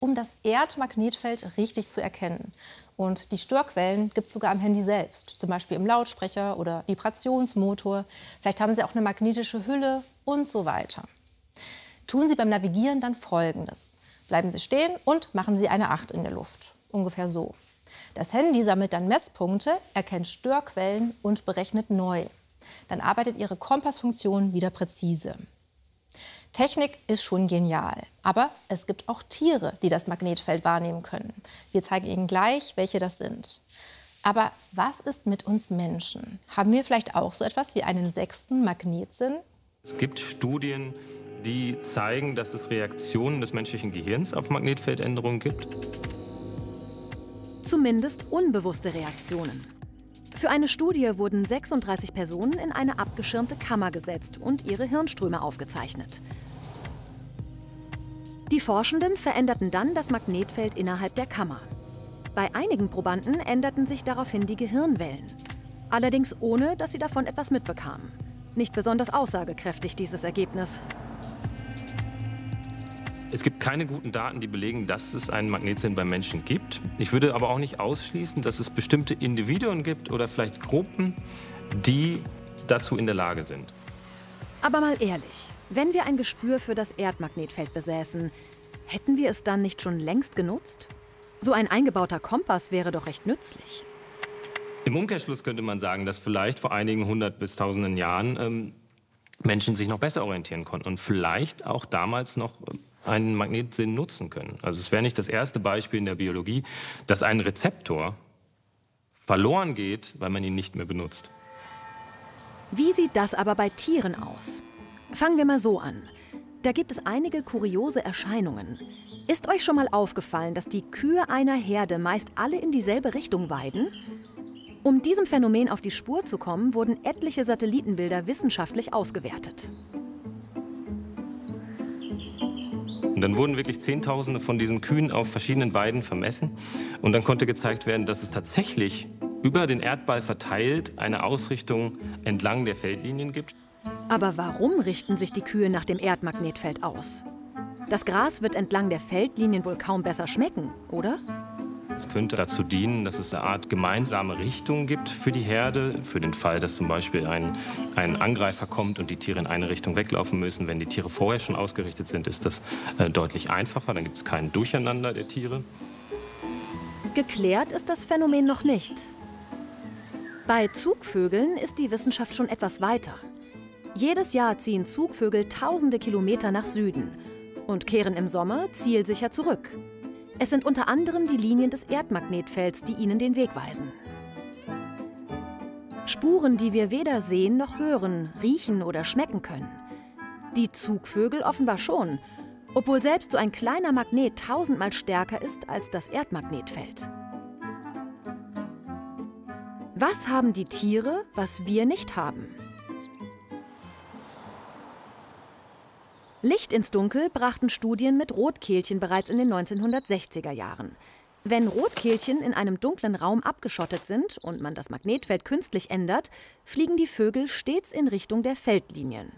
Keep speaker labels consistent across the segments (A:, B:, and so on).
A: um das Erdmagnetfeld richtig zu erkennen. Und die Störquellen gibt es sogar am Handy selbst, zum Beispiel im Lautsprecher oder Vibrationsmotor. Vielleicht haben Sie auch eine magnetische Hülle und so weiter. Tun Sie beim Navigieren dann Folgendes. Bleiben Sie stehen und machen Sie eine 8 in der Luft. Ungefähr so. Das Handy sammelt dann Messpunkte, erkennt Störquellen und berechnet neu. Dann arbeitet Ihre Kompassfunktion wieder präzise. Technik ist schon genial, aber es gibt auch Tiere, die das Magnetfeld wahrnehmen können. Wir zeigen Ihnen gleich, welche das sind. Aber was ist mit uns Menschen? Haben wir vielleicht auch so etwas wie einen 6. Magnetsinn?
B: Es gibt Studien, die zeigen, dass es Reaktionen des menschlichen Gehirns auf Magnetfeldänderungen gibt.
C: Zumindest unbewusste Reaktionen. Für eine Studie wurden 36 Personen in eine abgeschirmte Kammer gesetzt und ihre Hirnströme aufgezeichnet. Die Forschenden veränderten dann das Magnetfeld innerhalb der Kammer. Bei einigen Probanden änderten sich daraufhin die Gehirnwellen. Allerdings ohne, dass sie davon etwas mitbekamen. Nicht besonders aussagekräftig, dieses Ergebnis.
B: Es gibt keine guten Daten, die belegen, dass es einen Magnetsinn beim Menschen gibt. Ich würde aber auch nicht ausschließen, dass es bestimmte Individuen gibt oder vielleicht Gruppen, die dazu in der Lage sind.
C: Aber mal ehrlich, wenn wir ein Gespür für das Erdmagnetfeld besäßen, hätten wir es dann nicht schon längst genutzt? So ein eingebauter Kompass wäre doch recht nützlich.
B: Im Umkehrschluss könnte man sagen, dass vielleicht vor einigen 100 bis tausenden Jahren Menschen sich noch besser orientieren konnten und vielleicht auch damals noch einen Magnetsinn nutzen können. Also es wäre nicht das erste Beispiel in der Biologie, dass ein Rezeptor verloren geht, weil man ihn nicht mehr benutzt.
C: Wie sieht das aber bei Tieren aus? Fangen wir mal so an. Da gibt es einige kuriose Erscheinungen. Ist euch schon mal aufgefallen, dass die Kühe einer Herde meist alle in dieselbe Richtung weiden? Um diesem Phänomen auf die Spur zu kommen, wurden etliche Satellitenbilder wissenschaftlich ausgewertet.
B: Und dann wurden wirklich Zehntausende von diesen Kühen auf verschiedenen Weiden vermessen. Und dann konnte gezeigt werden, dass es tatsächlich über den Erdball verteilt eine Ausrichtung entlang der Feldlinien gibt.
C: Aber warum richten sich die Kühe nach dem Erdmagnetfeld aus? Das Gras wird entlang der Feldlinien wohl kaum besser schmecken, oder?
B: Es könnte dazu dienen, dass es eine Art gemeinsame Richtung gibt für die Herde, für den Fall, dass zum Beispiel ein Angreifer kommt und die Tiere in eine Richtung weglaufen müssen. Wenn die Tiere vorher schon ausgerichtet sind, ist das deutlich einfacher, dann gibt es kein Durcheinander der Tiere.
C: Geklärt ist das Phänomen noch nicht. Bei Zugvögeln ist die Wissenschaft schon etwas weiter. Jedes Jahr ziehen Zugvögel tausende Kilometer nach Süden und kehren im Sommer zielsicher zurück. Es sind unter anderem die Linien des Erdmagnetfelds, die ihnen den Weg weisen. Spuren, die wir weder sehen noch hören, riechen oder schmecken können. Die Zugvögel offenbar schon, obwohl selbst so ein kleiner Magnet tausendmal stärker ist als das Erdmagnetfeld. Was haben die Tiere, was wir nicht haben? Licht ins Dunkel brachten Studien mit Rotkehlchen bereits in den 1960er Jahren. Wenn Rotkehlchen in einem dunklen Raum abgeschottet sind und man das Magnetfeld künstlich ändert, fliegen die Vögel stets in Richtung der Feldlinien.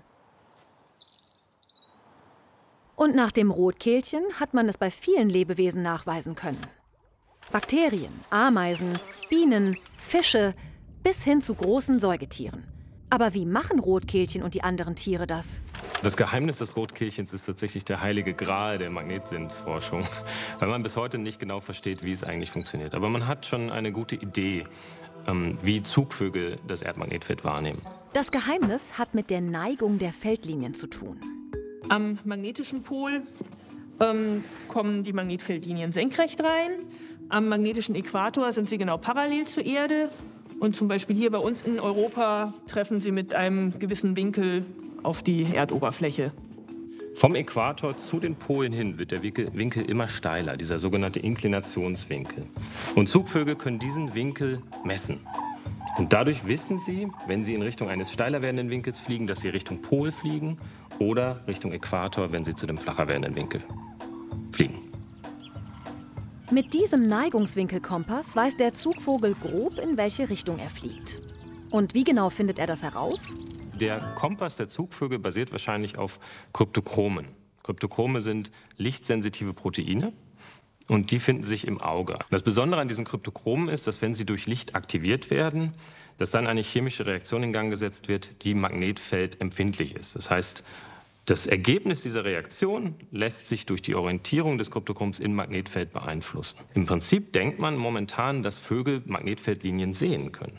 C: Und nach dem Rotkehlchen hat man es bei vielen Lebewesen nachweisen können. Bakterien, Ameisen, Bienen, Fische bis hin zu großen Säugetieren. Aber wie machen Rotkehlchen und die anderen Tiere das?
B: Das Geheimnis des Rotkehlchens ist tatsächlich der heilige Gral der Magnetsinnsforschung, weil man bis heute nicht genau versteht, wie es eigentlich funktioniert. Aber man hat schon eine gute Idee, wie Zugvögel das Erdmagnetfeld wahrnehmen.
C: Das Geheimnis hat mit der Neigung der Feldlinien zu tun.
D: Am magnetischen Pol kommen die Magnetfeldlinien senkrecht rein. Am magnetischen Äquator sind sie genau parallel zur Erde. Und zum Beispiel hier bei uns in Europa treffen sie mit einem gewissen Winkel auf die Erdoberfläche.
B: Vom Äquator zu den Polen hin wird der Winkel immer steiler, dieser sogenannte Inklinationswinkel. Und Zugvögel können diesen Winkel messen. Und dadurch wissen sie, wenn sie in Richtung eines steiler werdenden Winkels fliegen, dass sie Richtung Pol fliegen oder Richtung Äquator, wenn sie zu dem flacher werdenden Winkel fliegen.
C: Mit diesem Neigungswinkelkompass weiß der Zugvogel grob, in welche Richtung er fliegt. Und wie genau findet er das heraus?
B: Der Kompass der Zugvögel basiert wahrscheinlich auf Kryptochromen. Kryptochrome sind lichtsensitive Proteine. und die finden sich im Auge. Das Besondere an diesen Kryptochromen ist, dass wenn sie durch Licht aktiviert werden, dass dann eine chemische Reaktion in Gang gesetzt wird, die magnetfeldempfindlich ist. Das heißt, das Ergebnis dieser Reaktion lässt sich durch die Orientierung des Kryptochroms im Magnetfeld beeinflussen. Im Prinzip denkt man momentan, dass Vögel Magnetfeldlinien sehen können.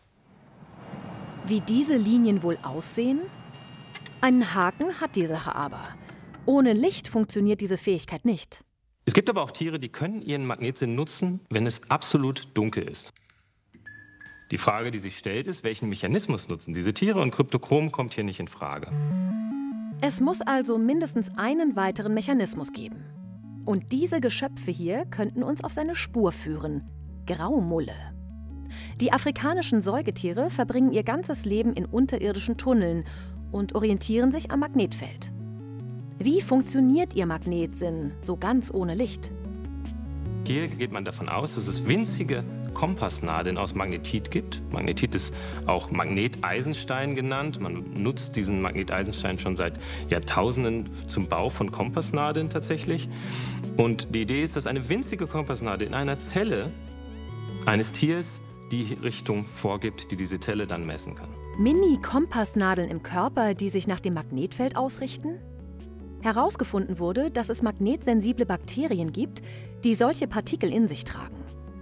C: Wie diese Linien wohl aussehen? Einen Haken hat die Sache aber. Ohne Licht funktioniert diese Fähigkeit nicht.
B: Es gibt aber auch Tiere, die können ihren Magnetsinn nutzen, wenn es absolut dunkel ist. Die Frage, die sich stellt, ist, welchen Mechanismus nutzen diese Tiere? Und Kryptochrom kommt hier nicht in Frage.
C: Es muss also mindestens einen weiteren Mechanismus geben. Und diese Geschöpfe hier könnten uns auf seine Spur führen. Graumulle. Die afrikanischen Säugetiere verbringen ihr ganzes Leben in unterirdischen Tunneln und orientieren sich am Magnetfeld. Wie funktioniert ihr Magnetsinn so ganz ohne Licht?
B: Hier geht man davon aus, dass es winzige Kompassnadeln aus Magnetit gibt. Magnetit ist auch Magneteisenstein genannt. Man nutzt diesen Magneteisenstein schon seit Jahrtausenden zum Bau von Kompassnadeln tatsächlich. Und die Idee ist, dass eine winzige Kompassnadel in einer Zelle eines Tiers die Richtung vorgibt, die diese Zelle dann messen kann.
C: Mini-Kompassnadeln im Körper, die sich nach dem Magnetfeld ausrichten? Herausgefunden wurde, dass es magnetsensible Bakterien gibt, die solche Partikel in sich tragen.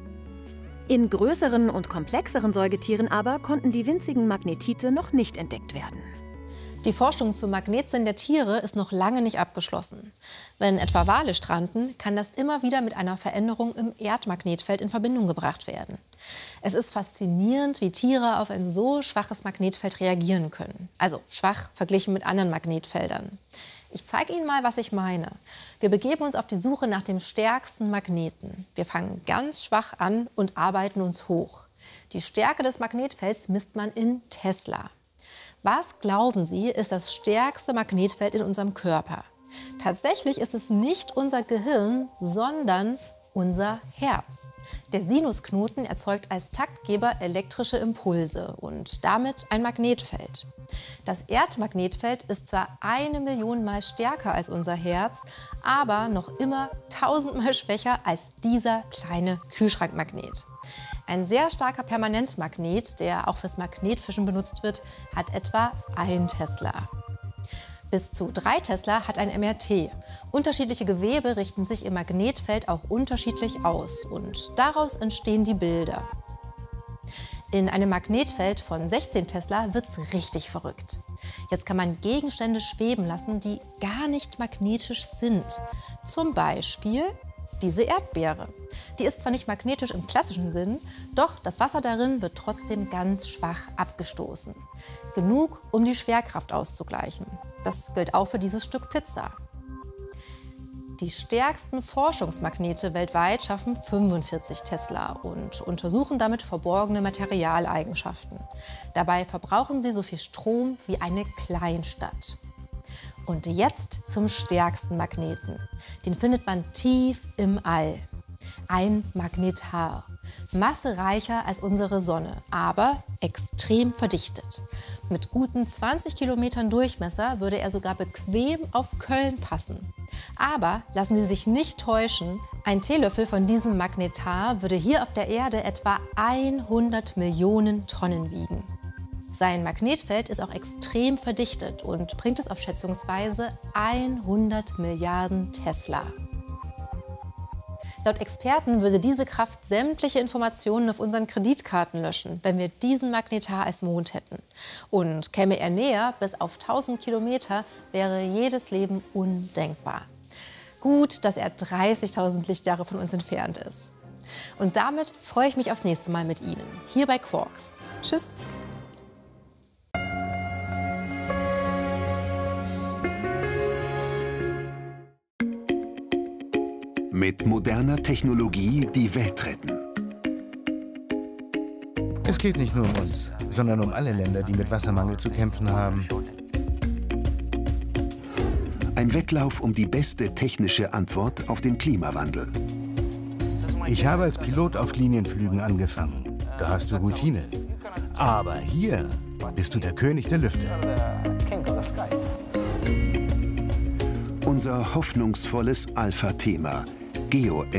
C: In größeren und komplexeren Säugetieren aber konnten die winzigen Magnetite noch nicht entdeckt werden.
A: Die Forschung zum Magnetsinn der Tiere ist noch lange nicht abgeschlossen. Wenn etwa Wale stranden, kann das immer wieder mit einer Veränderung im Erdmagnetfeld in Verbindung gebracht werden. Es ist faszinierend, wie Tiere auf ein so schwaches Magnetfeld reagieren können. Also schwach verglichen mit anderen Magnetfeldern. Ich zeige Ihnen mal, was ich meine. Wir begeben uns auf die Suche nach dem stärksten Magneten. Wir fangen ganz schwach an und arbeiten uns hoch. Die Stärke des Magnetfelds misst man in Tesla. Was, glauben Sie, ist das stärkste Magnetfeld in unserem Körper? Tatsächlich ist es nicht unser Gehirn, sondern unser Herz. Der Sinusknoten erzeugt als Taktgeber elektrische Impulse und damit ein Magnetfeld. Das Erdmagnetfeld ist zwar 1 Million Mal stärker als unser Herz, aber noch immer 1000-mal schwächer als dieser kleine Kühlschrankmagnet. Ein sehr starker Permanentmagnet, der auch fürs Magnetfischen benutzt wird, hat etwa 1 Tesla. Bis zu 3 Tesla hat ein MRT. Unterschiedliche Gewebe richten sich im Magnetfeld auch unterschiedlich aus und daraus entstehen die Bilder. In einem Magnetfeld von 16 Tesla wird es richtig verrückt. Jetzt kann man Gegenstände schweben lassen, die gar nicht magnetisch sind. Zum Beispiel diese Erdbeere. Die ist zwar nicht magnetisch im klassischen Sinn, doch das Wasser darin wird trotzdem ganz schwach abgestoßen. Genug, um die Schwerkraft auszugleichen. Das gilt auch für dieses Stück Pizza. Die stärksten Forschungsmagnete weltweit schaffen 45 Tesla und untersuchen damit verborgene Materialeigenschaften. Dabei verbrauchen sie so viel Strom wie eine Kleinstadt. Und jetzt zum stärksten Magneten. Den findet man tief im All. Ein Magnetar. Massereicher als unsere Sonne, aber extrem verdichtet. Mit guten 20 Kilometern Durchmesser würde er sogar bequem auf Köln passen. Aber lassen Sie sich nicht täuschen, ein Teelöffel von diesem Magnetar würde hier auf der Erde etwa 100 Millionen Tonnen wiegen. Sein Magnetfeld ist auch extrem verdichtet und bringt es auf schätzungsweise 100 Milliarden Tesla. Laut Experten würde diese Kraft sämtliche Informationen auf unseren Kreditkarten löschen, wenn wir diesen Magnetar als Mond hätten. Und käme er näher, bis auf 1000 Kilometer, wäre jedes Leben undenkbar. Gut, dass er 30.000 Lichtjahre von uns entfernt ist. Und damit freue ich mich aufs nächste Mal mit Ihnen, hier bei Quarks. Tschüss!
E: Mit moderner Technologie die Welt retten.
F: Es geht nicht nur um uns, sondern um alle Länder, die mit Wassermangel zu kämpfen haben.
E: Ein Wettlauf um die beste technische Antwort auf den Klimawandel.
F: Ich habe als Pilot auf Linienflügen angefangen. Da hast du Routine. Aber hier bist du der König der Lüfte.
E: Unser hoffnungsvolles Alpha-Thema: